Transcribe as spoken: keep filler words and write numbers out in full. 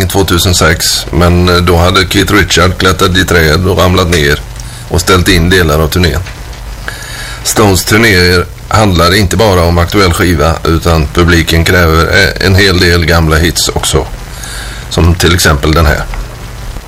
tvåtusensex, men då hade Keith Richards klättrat i träd och ramlat ner och ställt in delar av turnén. Stones turnéer handlar inte bara om aktuell skiva, utan publiken kräver en hel del gamla hits också, som till exempel den här.